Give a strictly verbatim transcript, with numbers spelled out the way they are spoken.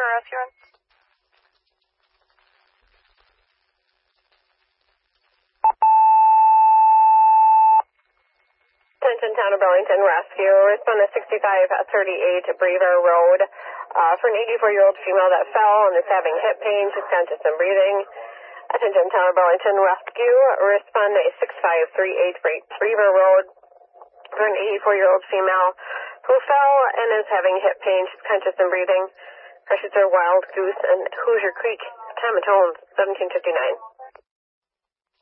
rescue. Attention, Town of Burlington Rescue. Respond to sixty-five thirty-eight Brever Road uh, for an eighty-four-year-old female that fell and is having hip pain. She's conscious and breathing. Attention, Town of Burlington Rescue. Respond to sixty-five thirty-eight Brever Road for an eighty-four-year-old female who fell and is having hip pain. She's conscious and breathing. Pressures are Wild Goose and Hoosier Creek. Time and tone, seventeen fifty-nine.